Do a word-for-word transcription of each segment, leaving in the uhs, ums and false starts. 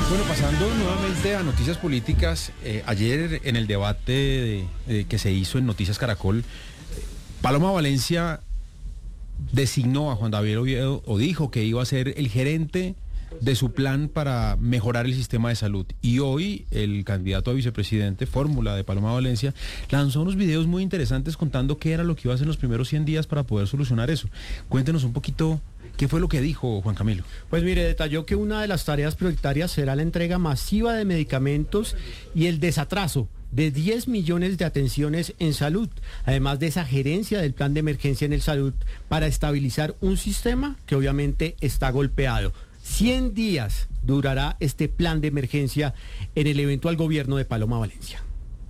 Bueno, pasando nuevamente a noticias políticas, eh, ayer en el debate de, de, que se hizo en Noticias Caracol, Paloma Valencia designó a Juan David Oviedo, o dijo que iba a ser el gerente de su plan para mejorar el sistema de salud. Y hoy el candidato a vicepresidente, fórmula de Paloma Valencia, lanzó unos videos muy interesantes contando qué era lo que iba a hacer en los primeros cien días para poder solucionar eso. Cuéntenos un poquito qué fue lo que dijo Juan Camilo. Pues mire, detalló que una de las tareas prioritarias será la entrega masiva de medicamentos y el desatraso de diez millones de atenciones en salud, además de esa gerencia del plan de emergencia en el salud para estabilizar un sistema que obviamente está golpeado. cien días durará este plan de emergencia en el eventual gobierno de Paloma Valencia.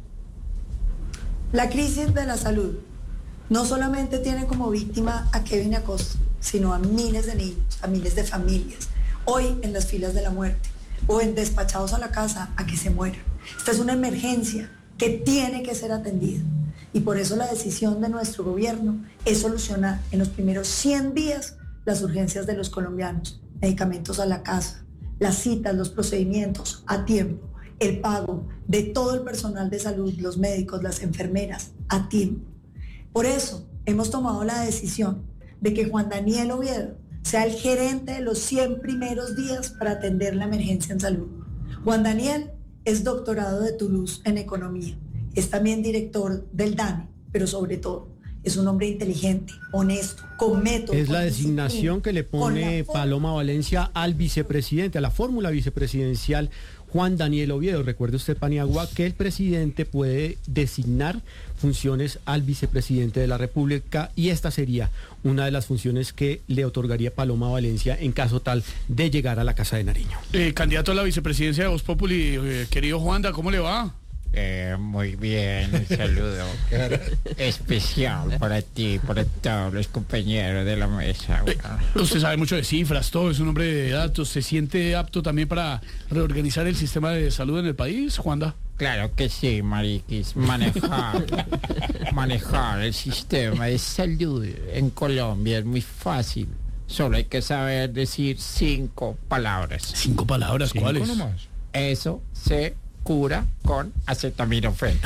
La crisis de la salud no solamente tiene como víctima a Kevin Acosta, sino a miles de niños, a miles de familias, hoy en las filas de la muerte o en despachados a la casa a que se mueran. Esta es una emergencia que tiene que ser atendida y por eso la decisión de nuestro gobierno es solucionar en los primeros cien días las urgencias de los colombianos. Medicamentos a la casa, las citas, los procedimientos a tiempo, el pago de todo el personal de salud, los médicos, las enfermeras, a tiempo. Por eso hemos tomado la decisión de que Juan Daniel Oviedo sea el gerente de los cien primeros días para atender la emergencia en salud. Juan Daniel es doctorado de Toulouse en economía, es también director del DANE, pero sobre todo es un hombre inteligente, honesto, con método. Es la designación que le pone Paloma Valencia al vicepresidente, a la fórmula vicepresidencial Juan Daniel Oviedo. Recuerde usted, Paniagua, que el presidente puede designar funciones al vicepresidente de la República y esta sería una de las funciones que le otorgaría Paloma Valencia en caso tal de llegar a la Casa de Nariño. Eh, candidato a la vicepresidencia de Voz Populi, eh, querido Juanda, ¿cómo le va? Eh, muy bien, un saludo especial para ti, para todos los compañeros de la mesa. Eh, usted sabe mucho de cifras, todo, es un hombre de datos. ¿Se siente apto también para reorganizar el sistema de salud en el país, Juanda? Claro que sí, Mariquis. Manejar, manejar el sistema de salud en Colombia es muy fácil. Solo hay que saber decir cinco palabras. ¿Cinco palabras? ¿Cinco ¿Cuáles? Nomás. Eso se cura con acetaminofén.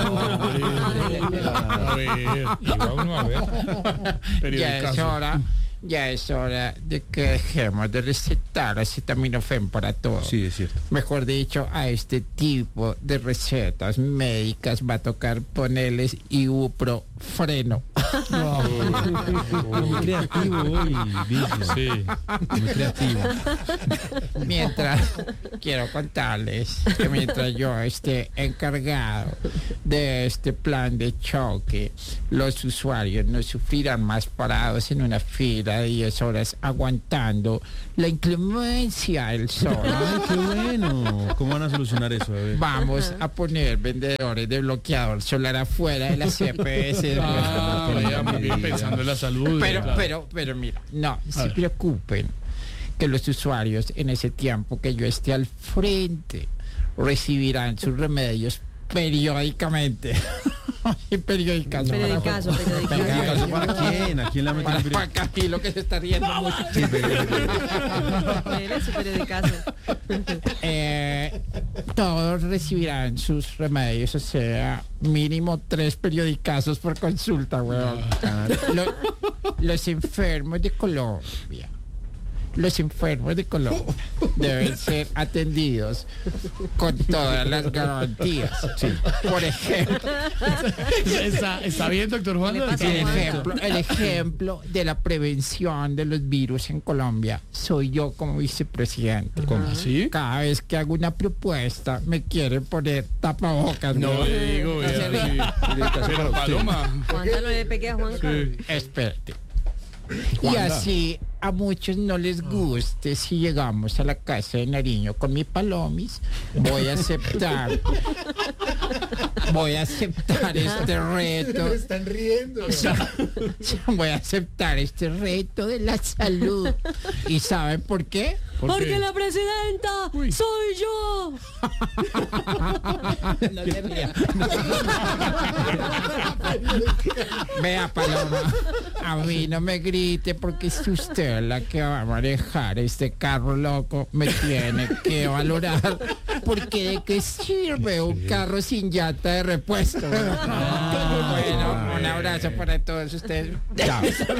A ver. Ya es hora, ya es hora de que dejemos de recetar acetaminofén para todo. Sí, es cierto. Mejor dicho, a este tipo de recetas médicas va a tocar ponerles ibuprofeno. No, muy creativo hoy, sí, muy creativo. Mientras, quiero contarles que mientras yo esté encargado de este plan de choque, los usuarios no sufrirán más parados en una fila de diez horas aguantando la inclemencia del sol. Ay, qué bueno. ¿Cómo van a solucionar eso? A ver. Vamos a poner vendedores de bloqueador solar afuera de la C P S. Ah, vaya, muy bien, pensando en la salud. Pero, claro. pero, pero mira, no, se preocupen que los usuarios en ese tiempo que yo esté al frente recibirán sus remedios periódicamente. Periódicazo. Periodicazo, periodicazo. ¿Periodicazo para quién? ¿A quién la meten? Para Juan Camilo, que se está riendo mucho. Sí, pero- Mira su periodicazo. Eh, todos recibirán sus remedios, o sea, mínimo tres periodicazos por consulta, weón. Lo- los enfermos de Colombia, los enfermos de Colombia deben ser atendidos con todas las garantías. Sí. Por ejemplo, ¿Está, está bien, doctor ¿Qué Juanda? le pasa? el ejemplo, el ejemplo de la prevención de los virus en Colombia soy yo como vicepresidente. ¿Cómo así? Cada vez que hago una propuesta me quieren poner tapabocas. No le digo, vea, sí. Pero Paloma. Juanca no le pegue a Juanca. Sí. Espérate. Y Juanda. así a muchos no les guste si llegamos a la Casa de Nariño con mi palomis, voy a aceptar voy a aceptar este reto. Están riendo. Voy a aceptar este reto de la salud. ¿Y saben por qué? ¿Por Porque qué? la presidenta Uy. soy yo. No se ría. Vea, Paloma, a mí no me grite porque si usted es la que va a manejar este carro loco, me tiene que valorar. Porque de qué sirve un carro sin llanta de repuesto. Bueno, un abrazo para todos ustedes. Chao.